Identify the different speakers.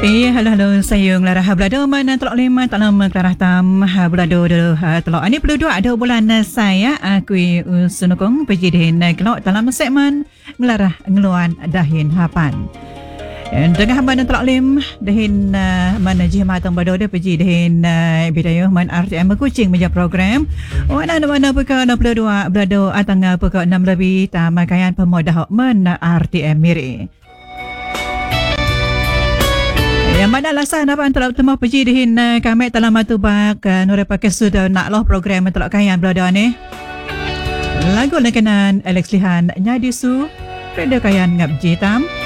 Speaker 1: Halo, sayang Lara Hablado mana telok lima tak lama Clara tam Hablado telok ani perlu dua ada bulan saya aku sunukong pejidin kelok dalam segmen Lara ngeluan dahin hapan. Dengan hamba telok lim dahin mana jimatang bado dia pejidin bidayah man RTM kucing meja program. Wana peka 62 blado atang peka 6 lebih tamakayan pemodah men RTM miri. Yang mana alasan apa antara utama pergi dihin kami dalam matubak nore pakai sudah nak loh program telok kayan berada ni. Lagu lekanan Alex Lihan Nyadisu Reda Kayan Ngap Jitam.